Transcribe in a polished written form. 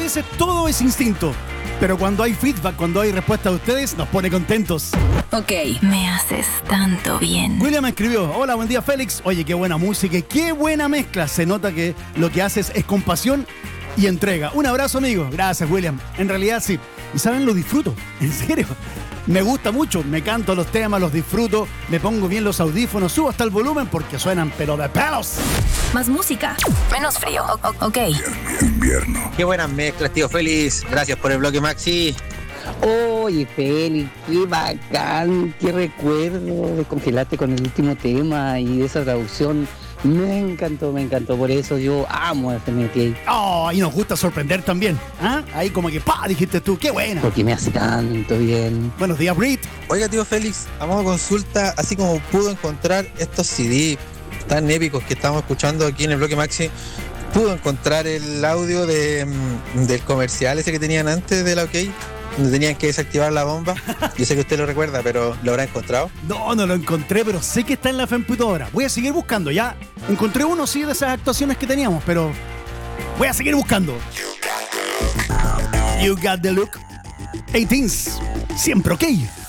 veces todo es instinto, pero cuando hay feedback, cuando hay respuesta de ustedes, nos pone contentos. Ok, me haces tanto bien. William escribió: hola, buen día Félix. Oye, qué buena música y qué buena mezcla. Se nota que lo que haces es con pasión y entrega. Un abrazo, amigo. Gracias, William. En realidad sí. Y saben, lo disfruto. En serio. Me gusta mucho. Me canto los temas, los disfruto. Me pongo bien los audífonos. Subo hasta el volumen porque suenan pero de pelos. Más música, menos frío. Ok. Invierno. Qué buenas mezclas, tío Félix. Gracias por el bloque, Maxi. Oye, Félix, qué bacán, qué recuerdo de congelarte con el último tema y de esa traducción. Me encantó. Por eso yo amo a FNT. Oh, y nos gusta sorprender también. ¿Ah? Ahí como que ¡pa! Dijiste tú, qué buena. Porque me hace tanto bien. Buenos días, Brit. Oiga, tío Félix, a modo de consulta, así como pudo encontrar estos CD tan épicos que estamos escuchando aquí en el bloque Maxi, ¿pudo encontrar el audio del comercial ese que tenían antes de la OK? Donde tenían que desactivar la bomba. Yo sé que usted lo recuerda, pero ¿lo habrá encontrado? No lo encontré, pero sé que está en la computadora. Voy a seguir buscando, ya. Encontré uno, sí, de esas actuaciones que teníamos, pero voy a seguir buscando. You got the look. 18s. Siempre OK.